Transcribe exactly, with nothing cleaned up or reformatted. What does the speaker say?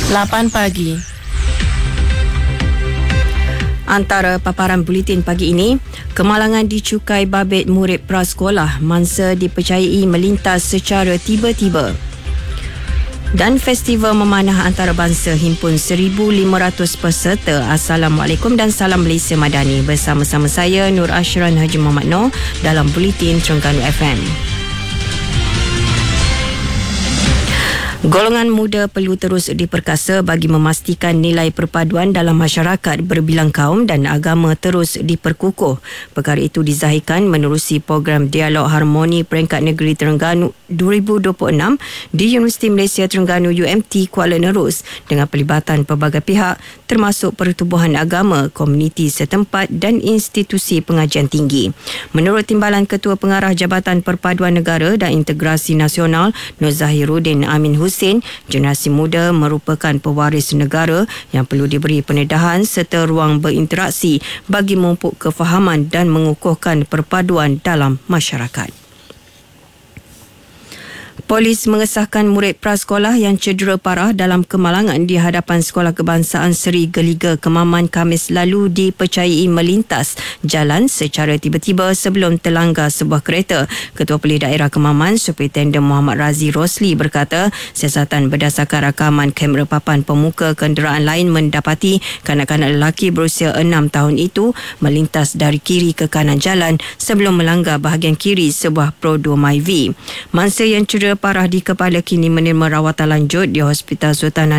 lapan pagi. Antara paparan buletin pagi ini, kemalangan di Cukai Babit murid prasekolah mangsa dipercayai melintas secara tiba-tiba. Dan festival memanah antarabangsa himpun seribu lima ratus peserta. Assalamualaikum dan salam Malaysia Madani. Bersama-sama saya Nur Ashran Haji Muhammad Noor dalam Buletin Terengganu F M. Golongan muda perlu terus diperkasa bagi memastikan nilai perpaduan dalam masyarakat berbilang kaum dan agama terus diperkukuh. Perkara itu dizahirkan menerusi program Dialog Harmoni Peringkat Negeri Terengganu dua ribu dua puluh enam di Universiti Malaysia Terengganu U M T Kuala Nerus dengan pelibatan pelbagai pihak termasuk pertubuhan agama, komuniti setempat dan institusi pengajian tinggi. Menurut Timbalan Ketua Pengarah Jabatan Perpaduan Negara dan Integrasi Nasional Nur Zahiruddin Amin Hussein, generasi muda merupakan pewaris negara yang perlu diberi pendedahan serta ruang berinteraksi bagi memupuk kefahaman dan mengukuhkan perpaduan dalam masyarakat. Polis mengesahkan murid prasekolah yang cedera parah dalam kemalangan di hadapan Sekolah Kebangsaan Seri Geliga Kemaman Khamis lalu dipercayai melintas jalan secara tiba-tiba sebelum terlanggar sebuah kereta. Ketua Polis Daerah Kemaman, Superintendent Muhammad Razi Rosli berkata, siasatan berdasarkan rakaman kamera papan pemuka kenderaan lain mendapati kanak-kanak lelaki berusia enam tahun itu melintas dari kiri ke kanan jalan sebelum melanggar bahagian kiri sebuah Pro dua Myvi. Mangsa yang cedera parah di kepala kini menerima rawatan lanjut di Hospital Sultan